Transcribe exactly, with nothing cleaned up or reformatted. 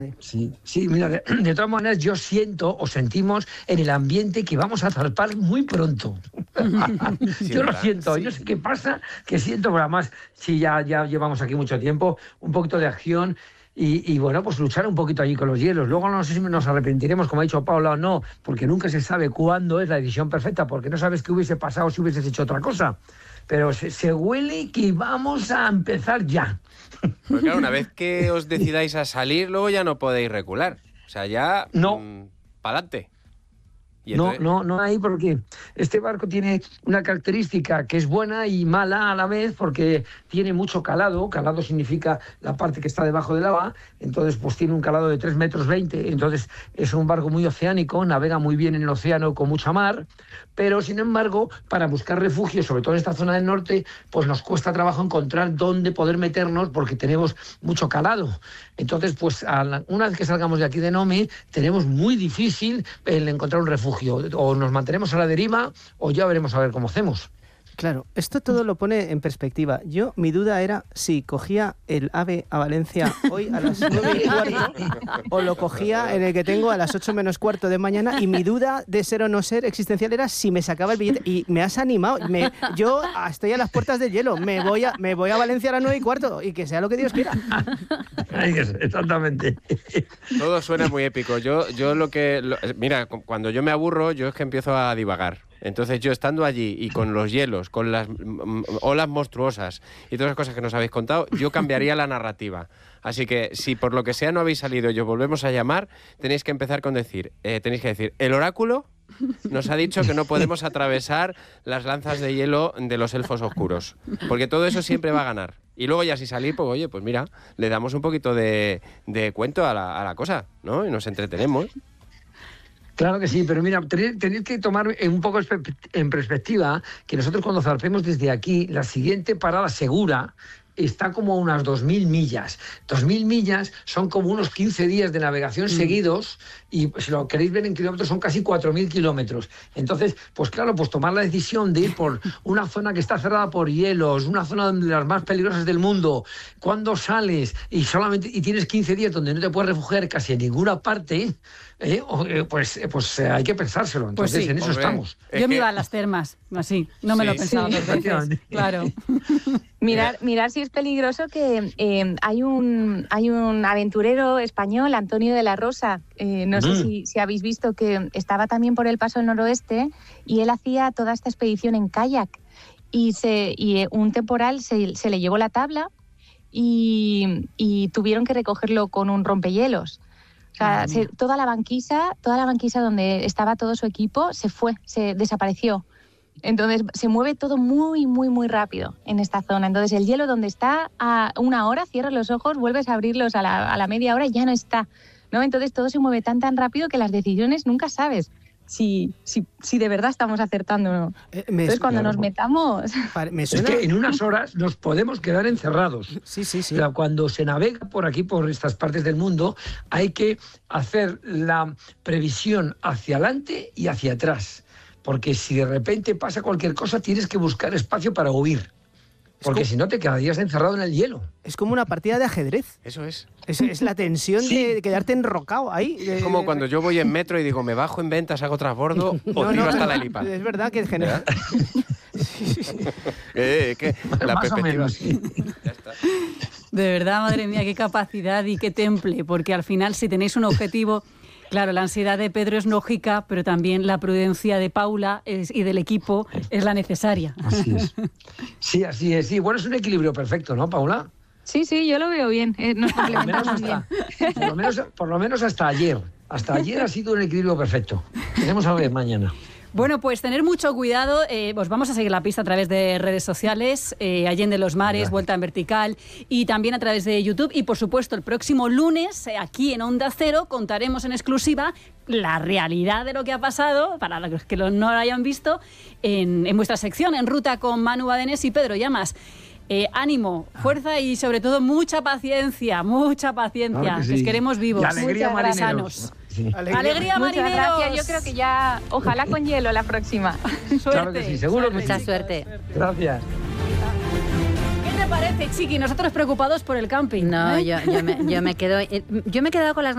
Sí, sí, mira, de, de todas maneras yo siento o sentimos en el ambiente que vamos a zarpar muy pronto. Yo lo siento, sí. Y no sé qué pasa, que siento, pero además, sí, ya, ya llevamos aquí mucho tiempo, un poquito de acción y, y bueno, pues luchar un poquito allí con los hielos. Luego no sé si nos arrepentiremos, como ha dicho Paula, o no, porque nunca se sabe cuándo es la decisión perfecta, porque no sabes qué hubiese pasado si hubieses hecho otra cosa. Pero se, se huele que vamos a empezar ya. Porque claro, una vez que os decidáis a salir, luego ya no podéis recular. O sea, ya... No. Mmm, pa'lante. No, no, no hay, porque este barco tiene una característica que es buena y mala a la vez, porque tiene mucho calado. Calado significa la parte que está debajo del agua. Entonces, pues tiene un calado de tres metros veinte. Entonces, es un barco muy oceánico, navega muy bien en el océano con mucha mar. Pero, sin embargo, para buscar refugio, sobre todo en esta zona del norte, pues nos cuesta trabajo encontrar dónde poder meternos porque tenemos mucho calado. Entonces, pues a la, una vez que salgamos de aquí de Nome, tenemos muy difícil el encontrar un refugio. O nos mantenemos a la deriva o ya veremos a ver cómo hacemos. Claro, esto todo lo pone en perspectiva. Yo, mi duda era si cogía el AVE a Valencia hoy a las nueve y cuarto o lo cogía en el que tengo a las ocho menos cuarto de mañana, y mi duda de ser o no ser existencial era si me sacaba el billete. Y me has animado. Me, yo estoy a las puertas del hielo. Me voy a, me voy a Valencia a las nueve y cuarto y que sea lo que Dios quiera. Exactamente. Todo suena muy épico. Yo, yo lo que... Lo, mira, cuando yo me aburro, yo es que empiezo a divagar. Entonces yo estando allí y con los hielos, con las mm, olas monstruosas y todas las cosas que nos habéis contado, yo cambiaría la narrativa. Así que si por lo que sea no habéis salido y os volvemos a llamar, tenéis que empezar con decir, eh, tenéis que decir, el oráculo nos ha dicho que no podemos atravesar las lanzas de hielo de los elfos oscuros, porque todo eso siempre va a ganar. Y luego ya si salís, pues oye, pues mira, le damos un poquito de, de cuento a la, a la cosa, ¿no? Y nos entretenemos. Claro que sí, pero mira, tenéis, tenéis que tomar un poco en perspectiva que nosotros cuando zarpemos desde aquí, la siguiente parada segura está como a unas dos mil millas. dos mil millas son como unos quince días de navegación mm. seguidos, y si lo queréis ver en kilómetros son casi cuatro mil kilómetros. Entonces, pues claro, pues tomar la decisión de ir por una zona que está cerrada por hielos, una zona de las más peligrosas del mundo, cuando sales y solamente y tienes quince días donde no te puedes refugiar casi en ninguna parte, eh, pues, pues eh, hay que pensárselo. Entonces, pues sí, en eso hombre, estamos. Yo me iba a las termas, así, no me sí, lo pensaba sí, dos veces. Claro. Mirar, mirar si es peligroso, que eh, hay un hay un aventurero español, Antonio de la Rosa, eh, no mm. sé si, si habéis visto, que estaba también por el Paso del Noroeste, y él hacía toda esta expedición en kayak, y, se, y un temporal se, se le llevó la tabla y, y tuvieron que recogerlo con un rompehielos. O sea, se, toda la banquisa, toda la banquisa donde estaba todo su equipo se fue, se desapareció. Entonces se mueve todo muy, muy, muy rápido en esta zona. Entonces el hielo donde está a una hora, cierras los ojos, vuelves a abrirlos a la, a la media hora y ya no está, ¿no? Entonces todo se mueve tan, tan rápido que las decisiones nunca sabes si, si, si de verdad estamos acertando o no. Eh, me, Entonces cuando claro, nos metamos... Me suena... Es que en unas horas nos podemos quedar encerrados. Sí, sí, sí. O sea, cuando se navega por aquí, por estas partes del mundo, hay que hacer la previsión hacia adelante y hacia atrás. Porque si de repente pasa cualquier cosa, tienes que buscar espacio para huir. Porque como... si no, te quedarías encerrado en el hielo. Es como una partida de ajedrez. Eso es. Es, es la tensión sí. de quedarte enrocado ahí. Es como cuando yo voy en metro y digo, me bajo en ventas, hago transbordo o no, tiro no, hasta la helipad. Es verdad que es general. eh, que la Más perspectiva. O menos, sí. Ya está. De verdad, madre mía, qué capacidad y qué temple. Porque al final, si tenéis un objetivo... Claro, la ansiedad de Pedro es lógica, pero también la prudencia de Paula es, y del equipo es la necesaria. Así es. Sí, así es. Sí, bueno, es un equilibrio perfecto, ¿no, Paula? Sí, sí, yo lo veo bien. Eh, nos complementamos bien. Por lo, menos, por lo menos hasta ayer. Hasta ayer ha sido un equilibrio perfecto. Tenemos a ver mañana. Bueno, pues tener mucho cuidado. Eh, os vamos a seguir la pista a través de redes sociales, eh, Allende los Mares, Gracias. Vuelta en Vertical, y también a través de YouTube. Y, por supuesto, el próximo lunes, eh, aquí en Onda Cero, contaremos en exclusiva la realidad de lo que ha pasado, para los que no lo hayan visto, en, en vuestra sección, En Ruta, con Manu Badenés y Pedro Llamas. Eh, ánimo, fuerza y, sobre todo, mucha paciencia, mucha paciencia. Claro que sí. Les queremos vivos, y alegría, muchas sanos. Sí. Alegría, alegría marineros. Muchas gracias. Yo creo que ya, ojalá con hielo la próxima. Suerte. Claro que sí, seguro que Mucha sí. suerte. Gracias. ¿Qué te parece, Chiqui? Nosotros preocupados por el camping. No, ¿eh? yo, yo, me, yo me quedo... Yo me he quedado con las